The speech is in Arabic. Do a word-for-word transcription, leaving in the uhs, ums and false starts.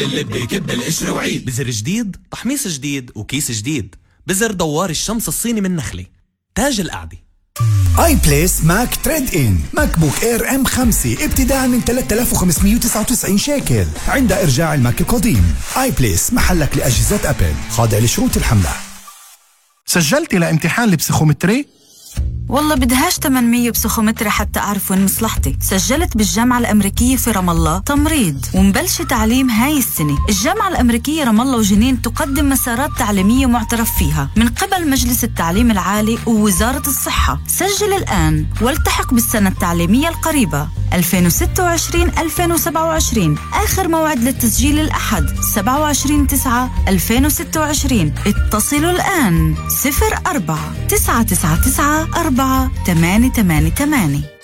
طول اللب يكب القشر وعيد. بزر جديد، تحميص جديد، وكيس جديد. بزر دوار الشمس الصيني من نخلة، تاج القعدة. اي بليس ماك تريد ان ماك بوك اير ام خمسة ابتداء من ثلاثة آلاف وخمسمية وتسعة وتسعين شيكل عند ارجاع الماك القديم. اي بليس محلك لاجهزة ابل، خاضع لشروط الحملة. سجلتي لامتحان البسيخومتري؟ والله بدهاش ثمانمية بسيخومتري حتى أعرف وين مصلحتي. سجلت بالجامعة الأمريكية في رام الله تمريض ومبلش تعليم هاي السنة. الجامعة الأمريكية رام الله وجنين تقدم مسارات تعليمية معترف فيها من قبل مجلس التعليم العالي ووزارة الصحة. سجل الآن والتحق بالسنة التعليمية القريبة ألفين وستة وعشرين ألفين وسبعة وعشرين. آخر موعد للتسجيل الأحد سبعة وعشرين تسعة ألفين وستة وعشرين. اتصلوا الآن صفر أربعة تسعة تسعة تسعة أربعة ثمانية ثمانية ثمانية.